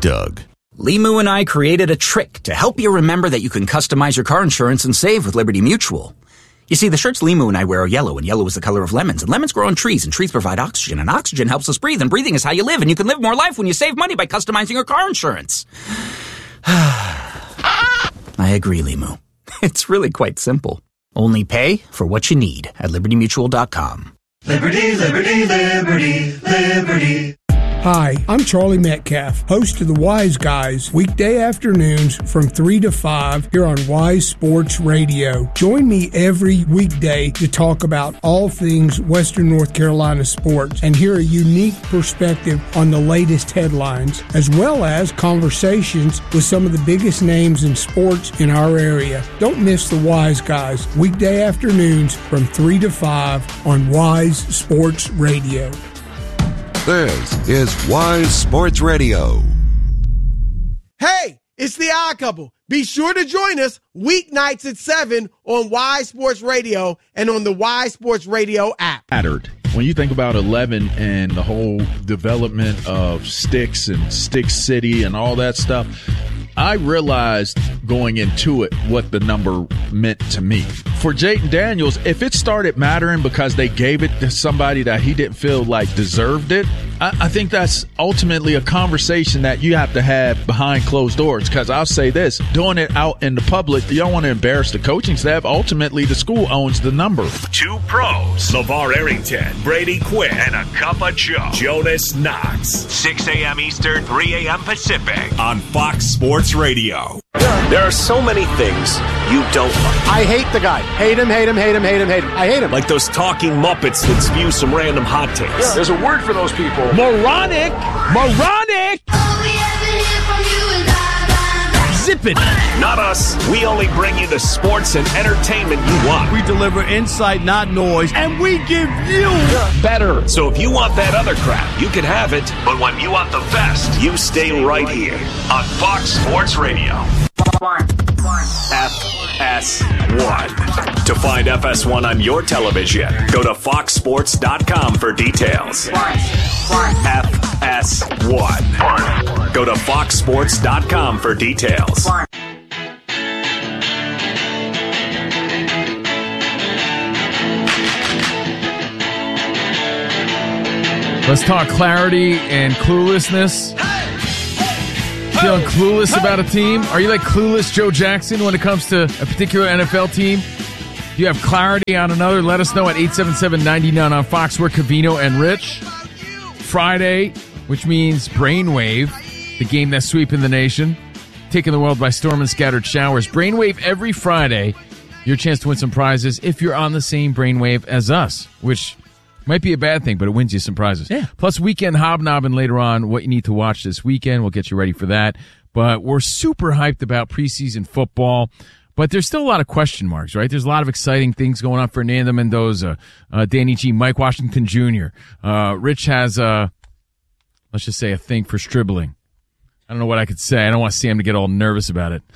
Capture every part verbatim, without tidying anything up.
Doug. Limu and I created a trick to help you remember that you can customize your car insurance and save with Liberty Mutual. You see, the shirts Limu and I wear are yellow, and yellow is the color of lemons, and lemons grow on trees, and trees provide oxygen, and oxygen helps us breathe, and breathing is how you live, and you can live more life when you save money by customizing your car insurance. I agree, Limu. It's really quite simple. Only pay for what you need at liberty mutual dot com. Liberty, liberty, liberty, liberty. Hi, I'm Charlie Metcalf, host of the Wise Guys, weekday afternoons from three to five here on Wise Sports Radio. Join me every weekday to talk about all things Western North Carolina sports and hear a unique perspective on the latest headlines, as well as conversations with some of the biggest names in sports in our area. Don't miss the Wise Guys, weekday afternoons from three to five on Wise Sports Radio. This is Wise Sports Radio. Hey, it's the Odd Couple. Be sure to join us weeknights at seven on Wise Sports Radio and on the Wise Sports Radio app. Mattered. When you think about eleven and the whole development of Sticks and Stick City and all that stuff, I realized going into it what the number meant to me. For Jayden Daniels, if it started mattering because they gave it to somebody that he didn't feel like deserved it, I, I think that's ultimately a conversation that you have to have behind closed doors. Because I'll say this, doing it out in the public, you don't want to embarrass the coaching staff. Ultimately, the school owns the number. Two pros, LeVar Arrington, Brady Quinn, and a cup of Joe, Jonas Knox. six a.m. Eastern, three a.m. Pacific on Fox Sports Radio. There are so many things you don't like. I hate the guy. Hate him, hate him, hate him, hate him, hate him. I hate him. Like those talking Muppets that spew some random hot takes. Yeah. There's a word for those people. Moronic! Moronic! Zip it! Not us. We only bring you the sports and entertainment you want. We deliver insight, not noise, and we give you better. So if you want that other crap, you can have it. But when you want the best, you stay right here on Fox Sports Radio. F S one. To find F S one on your television, go to fox sports dot com for details. F S one. Go to fox sports dot com for details. Let's talk clarity and cluelessness. Feeling clueless about a team? Are you like clueless Joe Jackson when it comes to a particular N F L team? Do you have clarity on another? Let us know at eight seven seven, nine nine on Fox. We're Covino and Rich. Friday, which means Brainwave, the game that's sweeping the nation, taking the world by storm and scattered showers. Brainwave every Friday. Your chance to win some prizes if you're on the same brainwave as us, which might be a bad thing, but it wins you some prizes. Yeah. Plus, weekend hobnobbing later on, what you need to watch this weekend. We'll get you ready for that. But we're super hyped about preseason football. But there's still a lot of question marks, right? There's a lot of exciting things going on. Fernando Mendoza, uh, Danny G, Mike Washington Junior Uh, Rich has, uh, let's just say, a thing for stribbling. I don't know what I could say. I don't want Sam to get all nervous about it.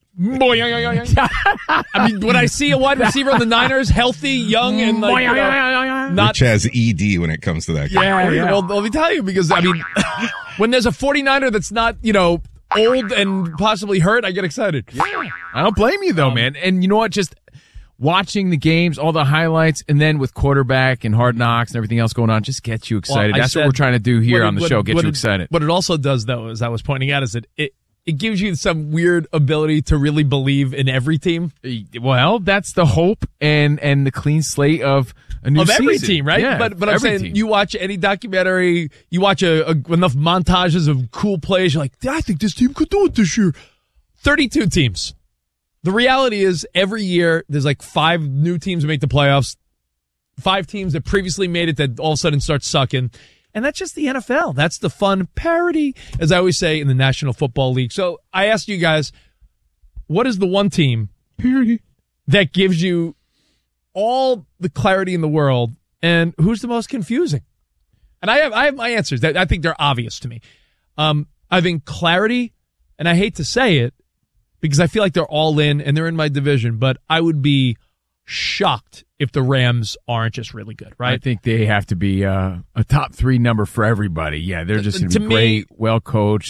I mean, when I see a wide receiver on the Niners, healthy, young, and like, you know, not Rich has E D when it comes to that. Yeah, yeah. Well, let me tell you, because I mean, when there's a forty-niner that's not, you know, old and possibly hurt, I get excited. Yeah. I don't blame you though, um, man. And you know what? Just watching the games, all the highlights, and then with quarterback and Hard Knocks and everything else going on, just gets you excited. Well, That's said, what we're trying to do here it, on the what, show, get what you it, excited. What it also does, though, as I was pointing out, is that it it gives you some weird ability to really believe in every team. Well, that's the hope and and the clean slate of a new of season. every team, right? Yeah, but but I'm saying team. You watch any documentary, you watch a, a, enough montages of cool plays, you're like, I think this team could do it this year. thirty-two teams. The reality is every year there's like five new teams that make the playoffs, five teams that previously made it that all of a sudden start sucking. And that's just the N F L. That's the fun parity, as I always say, in the National Football League. So I asked you guys, what is the one team parity that gives you all the clarity in the world, and who's the most confusing? And I have I have my answers. I think they're obvious to me. Um, I think clarity, and I hate to say it, because I feel like they're all in and they're in my division, but I would be shocked if the Rams aren't just really good, right? I think they have to be uh, a top three number for everybody. Yeah, they're just to great, me, well coached.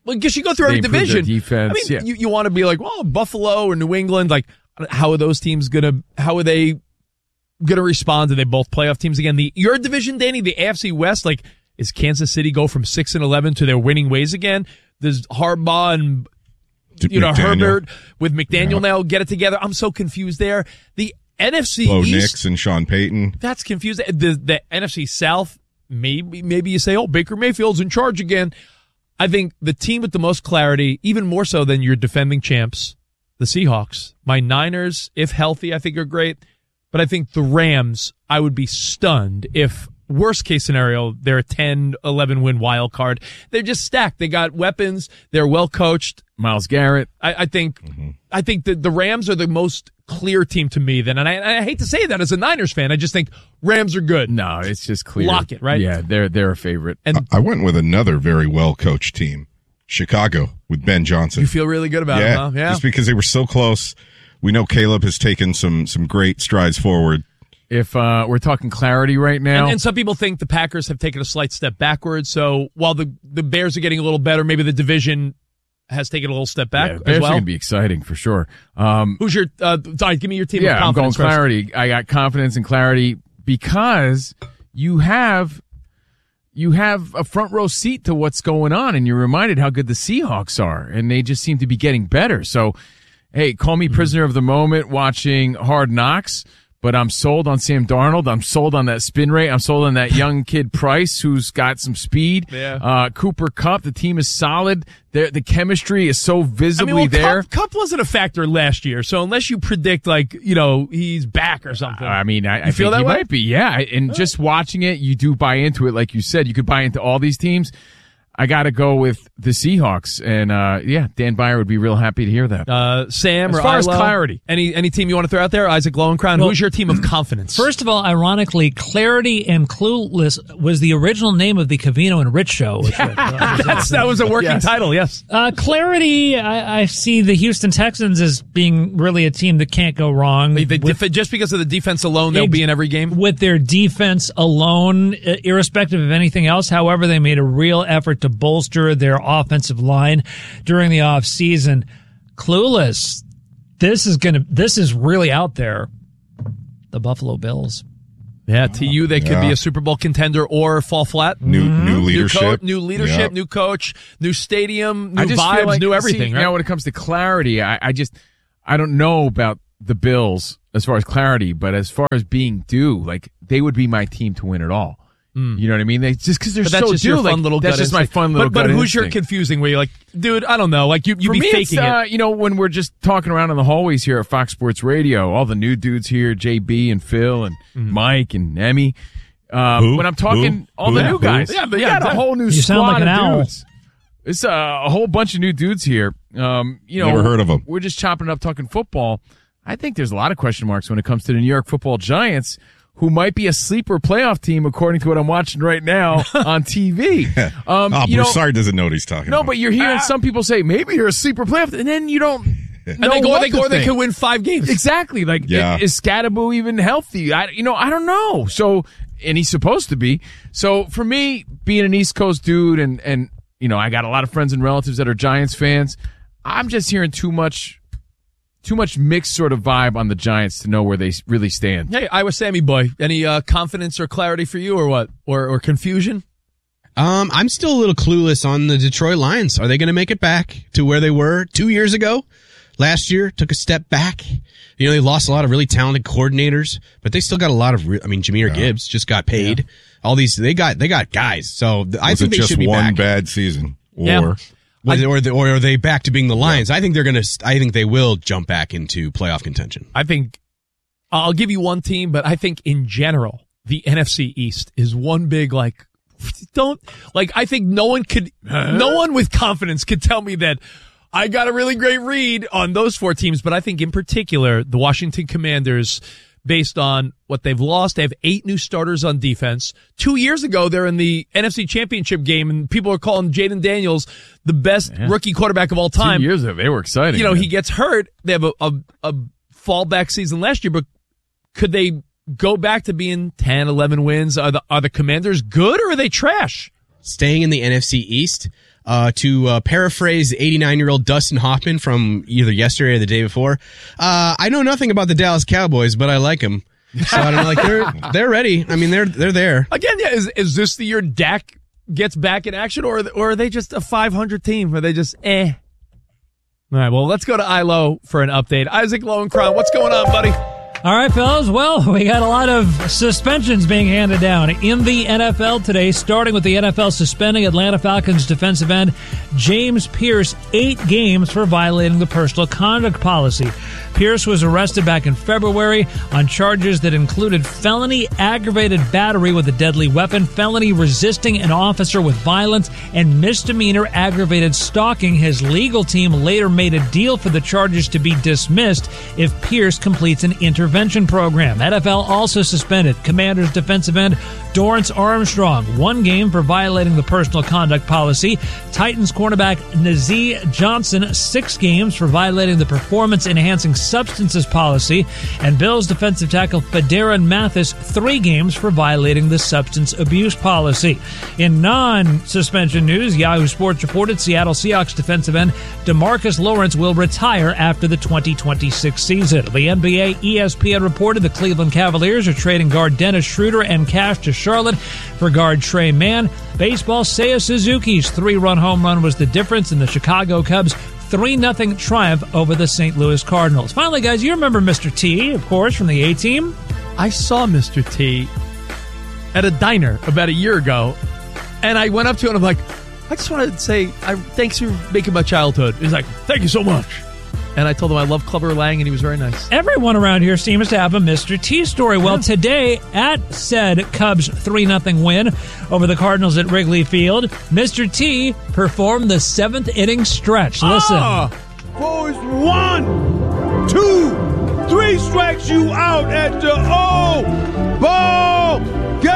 because you go through every They improve their division. defense, I mean, yeah. you, you want to be like, well, Buffalo or New England, like, how are those teams gonna? How are they gonna respond? Are they both playoff teams again? The your division, Danny, the A F C West, like, is Kansas City go from six and eleven to their winning ways again? Does Harbaugh and you know McDaniel. Herbert with McDaniel Yeah. now get it together? I'm so confused there. The N F C Bo East, Nix and Sean Payton. that's confusing. The the N F C South, maybe maybe you say, oh, Baker Mayfield's in charge again. I think the team with the most clarity, even more so than your defending champs, the Seahawks. My Niners, if healthy, I think are great. But I think the Rams, I would be stunned if, worst case scenario, they're a ten, eleven win wild card. They're just stacked. They got weapons. They're well coached. Myles Garrett. I, I think mm-hmm. I think that the Rams are the most clear team to me then. And I, I hate to say that as a Niners fan. I just think Rams are good. No, it's just clear. Lock it, right? Yeah, they're they're a favorite. And I went with another very well coached team, Chicago, with Ben Johnson. You feel really good about yeah, it, huh? Yeah. Just because they were so close. We know Caleb has taken some some great strides forward. If uh, we're talking clarity right now. And, and some people think the Packers have taken a slight step backwards. So while the, the Bears are getting a little better, maybe the division has taken a little step back yeah, as Bears well. are going to be exciting for sure. Um, Who's your, uh, sorry, give me your team yeah, of confidence I'm going first. clarity. I got confidence and clarity because you have you have a front row seat to what's going on, and you're reminded how good the Seahawks are, and they just seem to be getting better. So, hey, call me prisoner of the moment watching Hard Knocks, but I'm sold on Sam Darnold. I'm sold on that spin rate. I'm sold on that young kid Price, who's got some speed. Yeah. Uh, Cooper Kupp, the team is solid. They're, the chemistry is so visibly I mean, well, there. Kupp, Kupp wasn't a factor last year, so unless you predict, like, you know, he's back or something. I mean, I, you I feel think that he way? might be, yeah. And just watching it, you do buy into it, like you said. You could buy into all these teams. I got to go with the Seahawks, and uh, yeah, Dan Beyer would be real happy to hear that. Uh, Sam, as or far as Ilo, clarity, any any team you want to throw out there? Isaac Lowenkron, Well, who's your team of confidence? First of all, ironically, Clarity and Clueless was the original name of the Covino and Rich show. Which was, uh, That's, that was a working yes. title, yes. Uh, Clarity, I, I see the Houston Texans as being really a team that can't go wrong. They, they, with, just because of the defense alone, they'll ex- be in every game? With their defense alone, irrespective of anything else. However, they made a real effort to bolster their their offensive line during the off season. Clueless. This is going to, this is really out there. The Buffalo Bills. Yeah, to you, they could Yeah. be a Super Bowl contender or fall flat. New Mm-hmm. new leadership, new, co- new leadership, Yep. new coach, new stadium, new I just vibes, feel like, new everything. See, right? Now, when it comes to clarity, I, I just I don't know about the Bills as far as clarity, but as far as being due, like they would be my team to win it all. Mm. You know what I mean? They just because they're But that's so just due. your fun like, little that's gut just my instinct. fun little. But, but gut who's your instinct. confusing? Where you're like, dude, I don't know. Like you, you For be me, faking it's, uh, it. You know, when we're just talking around in the hallways here at Fox Sports Radio, all the new dudes here, J B and Phil and Mm. Mike and Emmy. Um, Who? when I'm talking Who? all Who? the new Who? guys, Yeah, but we yeah, got a whole new You sound squad like an of owl. dudes. It's uh, a whole bunch of new dudes here. Um, you know, Never heard of 'em. We're just chopping it up talking football. I think there's a lot of question marks when it comes to the New York Football Giants, who might be a sleeper playoff team according to what I'm watching right now on T V. Um, oh, you know, Broussard doesn't know what he's talking no, about. but you're hearing some people say maybe you're a sleeper playoff, and then you don't. And know they go, what they to go, they think. could win five games. Exactly. Like, Yeah. is Scadaboo even healthy? I, you know, I don't know. So, and he's supposed to be. So, for me, being an East Coast dude, and and you know, I got a lot of friends and relatives that are Giants fans. I'm just hearing too much, too much mixed sort of vibe on the Giants to know where they really stand. Hey, Iowa Sammy boy, any uh, confidence or clarity for you, or what, or or confusion? Um, I'm still a little clueless on the Detroit Lions. Are they going to make it back to where they were two years ago? Last year took a step back. You know, they lost a lot of really talented coordinators, but they still got a lot of. Re- I mean, Jahmyr Gibbs just got paid. Yeah. All these they got they got guys. So th- I Was think it they just should be one back. bad season, or Yeah. Was it- or, the, or are they back to being the Lions? Yeah. I think they're gonna. I think they will jump back into playoff contention. I think I'll give you one team, but I think in general the N F C East is one big like. Don't like. I think no one could. Huh? No one with confidence could tell me that I got a really great read on those four teams. But I think in particular the Washington Commanders, based on what they've lost, they have eight new starters on defense. Two years ago, they're in the N F C Championship game, and people are calling Jaden Daniels the best yeah. rookie quarterback of all time. Two years ago, they were exciting. You know, man. he gets hurt. They have a, a, a fallback season last year, but could they go back to being ten, eleven wins? Are the are the Commanders good or are they trash? staying in the N F C East. Uh, to uh, paraphrase eighty-nine-year-old Dustin Hoffman from either yesterday or the day before, uh, I know nothing about the Dallas Cowboys, but I like them. So I don't know, like they're they're ready. I mean, they're they're there again. Yeah, is is this the year Dak gets back in action, or or are they just a five hundred team? Are they just eh? All right, well, let's go to I L O for an update. Isaac Lowenkron, what's going on, buddy? All right, fellas. Well, we got a lot of suspensions being handed down in the N F L today, starting with the N F L suspending Atlanta Falcons defensive end James Pierce eight games for violating the personal conduct policy. Pierce was arrested back in February on charges that included felony aggravated battery with a deadly weapon, felony resisting an officer with violence, and misdemeanor aggravated stalking. His legal team later made a deal for the charges to be dismissed if Pierce completes an intervention program. N F L also suspended Commanders defensive end Dorrance Armstrong one game for violating the personal conduct policy. Titans cornerback Nazeeh Johnson six games for violating the performance enhancing substances policy, and Bills defensive tackle Phidarian Mathis three games for violating the substance abuse policy. In non-suspension news, Yahoo Sports reported Seattle Seahawks defensive end DeMarcus Lawrence will retire after the twenty twenty-six season. The N B A E S P N reported the Cleveland Cavaliers are trading guard Dennis Schroeder and cash to Charlotte for guard Trey Mann. Baseball, Seiya Suzuki's three-run home run was the difference in the Chicago Cubs' three nothing triumph over the Saint Louis Cardinals. Finally, guys, you remember Mister T, of course, from the A-Team? I saw Mister T at a diner about a year ago, and I went up to him and I'm like, I just want to say I, thanks for making my childhood. He's like, thank you so much. And I told him I love Clubber Lang, and he was very nice. Everyone around here seems to have a Mister T story. Well, today, at said Cubs three nothing win over the Cardinals at Wrigley Field, Mister T performed the seventh inning stretch. Listen. Ah, boys, one, two, three strikes you out at the O ball game.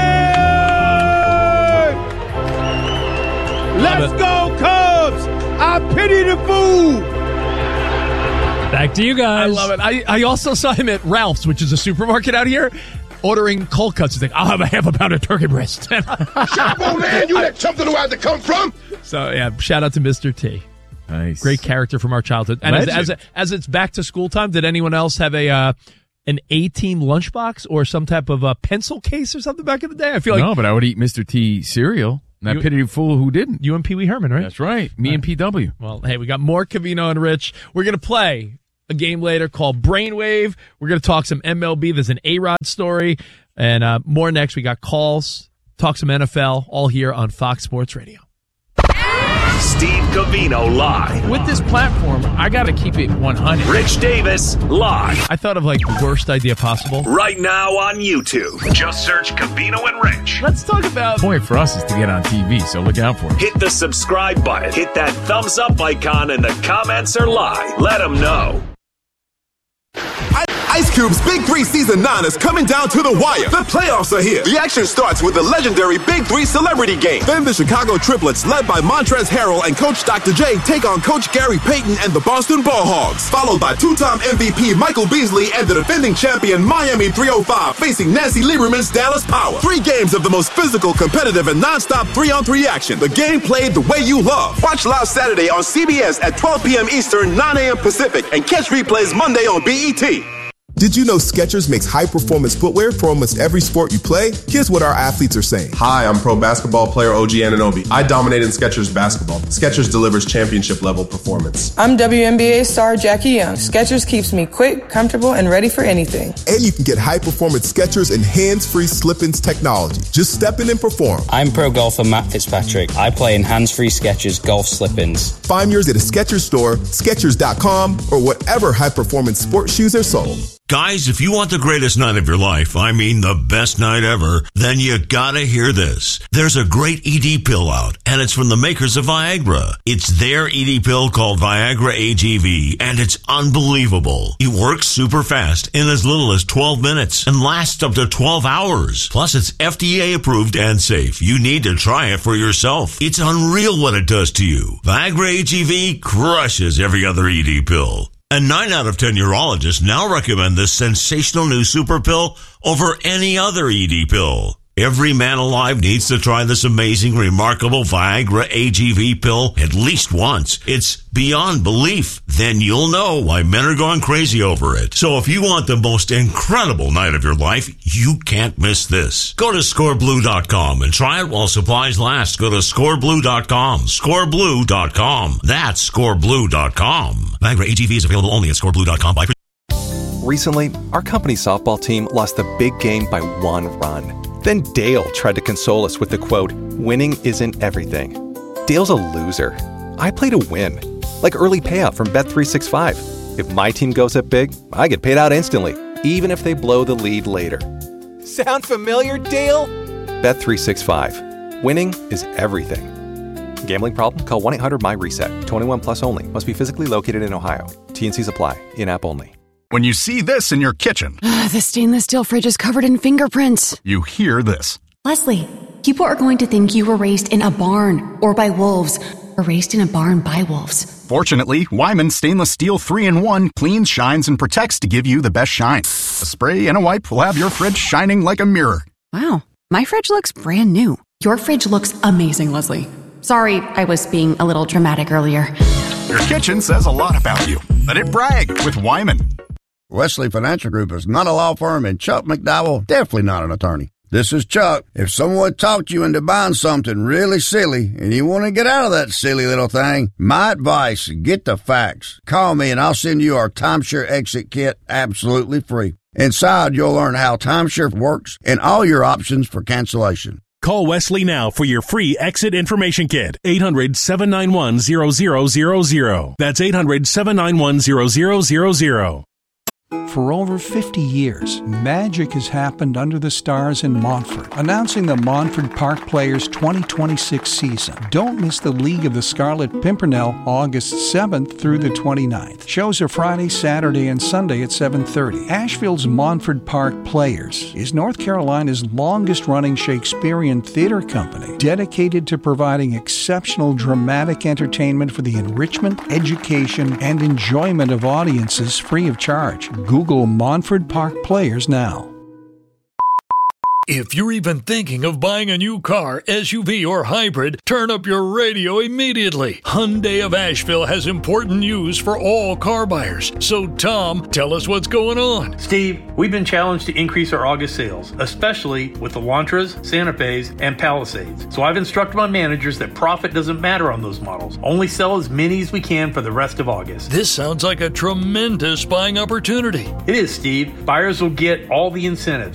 Let's go, Cubs. I pity the fool. Back to you guys. I love it. I, I also saw him at Ralph's, which is a supermarket out here, ordering cold cuts. He's like, I'll have a half a pound of turkey breast. Shut up, old man. You let something know where to come from. So, yeah, shout out to Mister T. Nice. Great character from our childhood. And as, as, as it's back to school time, did anyone else have a uh, an A-Team lunchbox or some type of a pencil case or something back in the day? I feel like no, but I would eat Mister T cereal. And I pity the fool who didn't. You and Pee Wee Herman, right? That's right. Me right. and P W. Well, hey, we got more Covino and Rich. We're going to play a game later called Brainwave. We're going to talk some M L B. There's an A-Rod story. And uh, more next. We got calls, talk some N F L, all here on Fox Sports Radio. Steve Covino live. With this platform, I got to keep it one hundred. Rich Davis live. I thought of like the worst idea possible. Right now on YouTube. Just search Covino and Rich. Let's talk about... The point for us is to get on T V, so look out for it. Hit the subscribe button. Hit that thumbs up icon, and the comments are live. Let them know. Ice Cube's Big Three Season nine is coming down to the wire. The playoffs are here. The action starts with the legendary Big Three Celebrity Game. Then the Chicago Triplets, led by Montrezl Harrell and Coach Doctor J, take on Coach Gary Payton and the Boston Ball Hogs. Followed by two-time M V P Michael Beasley and the defending champion Miami three oh five facing Nancy Lieberman's Dallas Power. Three games of the most physical, competitive, and non-stop three-on-three action. The game played the way you love. Watch live Saturday on C B S at twelve p.m. Eastern, nine a.m. Pacific, and catch replays Monday on B E T. Did you know Skechers makes high-performance footwear for almost every sport you play? Here's what our athletes are saying. Hi, I'm pro basketball player O G Anunoby. I dominate in Skechers basketball. Skechers delivers championship-level performance. I'm W N B A star Jackie Young. Skechers keeps me quick, comfortable, and ready for anything. And you can get high-performance Skechers and hands-free slip-ins technology. Just step in and perform. I'm pro golfer Matt Fitzpatrick. I play in hands-free Skechers golf slip-ins. Find yours at a Skechers store, Skechers dot com, or whatever high-performance sports shoes are sold. Guys, if you want the greatest night of your life, I mean the best night ever, then you gotta hear this. There's a great E D pill out, and it's from the makers of Viagra. It's their E D pill called Viagra A G V, and it's unbelievable. It works super fast in as little as twelve minutes and lasts up to twelve hours. Plus, it's F D A approved and safe. You need to try it for yourself. It's unreal what it does to you. Viagra A G V crushes every other E D pill. And nine out of ten urologists now recommend this sensational new super pill over any other E D pill. Every man alive needs to try this amazing, remarkable Viagra A G V pill at least once. It's beyond belief. Then you'll know why men are going crazy over it. So if you want the most incredible night of your life, you can't miss this. Go to score blue dot com and try it while supplies last. Go to score blue dot com. score blue dot com. That's score blue dot com. Viagra A G V is available only at score blue dot com. By Recently, our company softball team lost the big game by one run. Then Dale tried to console us with the quote, "Winning isn't everything." Dale's a loser. I play to win. Like early payout from Bet three sixty-five. If my team goes up big, I get paid out instantly, even if they blow the lead later. Sound familiar, Dale? Bet three sixty-five. Winning is everything. Gambling problem? Call one eight hundred M Y reset. twenty-one plus only. Must be physically located in Ohio. T and C's apply. In-app only. When you see this in your kitchen, The stainless steel fridge is covered in fingerprints. you hear this. Leslie, people are going to think you were raised in a barn or by wolves or raised in a barn by wolves. Fortunately, Wyman Stainless Steel three in one cleans, shines, and protects to give you the best shine. A spray and a wipe will have your fridge shining like a mirror. Wow, my fridge looks brand new. Your fridge looks amazing, Leslie. Sorry, I was being a little dramatic earlier. Your kitchen says a lot about you. Let it brag with Wyman. Wesley Financial Group is not a law firm, and Chuck McDowell definitely not an attorney. This is Chuck. If someone talked you into buying something really silly and you want to get out of that silly little thing, my advice, get the facts. Call me and I'll send you our timeshare exit kit absolutely free. Inside, you'll learn how timeshare works and all your options for cancellation. Call Wesley now for your free exit information kit. eight hundred, seven nine one, zero zero zero zero. That's eight hundred, seven nine one, zero zero zero zero. For over fifty years, magic has happened under the stars in Montfort, announcing the Montfort Park Players twenty twenty-six season. Don't miss the League of the Scarlet Pimpernel August seventh through the twenty-ninth. Shows are Friday, Saturday, and Sunday at seven thirty. Asheville's Montfort Park Players is North Carolina's longest-running Shakespearean theater company, dedicated to providing exceptional dramatic entertainment for the enrichment, education, and enjoyment of audiences free of charge. Google Montfort Park Players now. If you're even thinking of buying a new car, S U V, or hybrid, turn up your radio immediately. Hyundai of Asheville has important news for all car buyers. So, Tom, tell us what's going on. Steve, we've been challenged to increase our August sales, especially with the Elantras, Santa Fe's, and Palisades. So I've instructed my managers that profit doesn't matter on those models. Only sell as many as we can for the rest of August. This sounds like a tremendous buying opportunity. It is, Steve. Buyers will get all the incentives.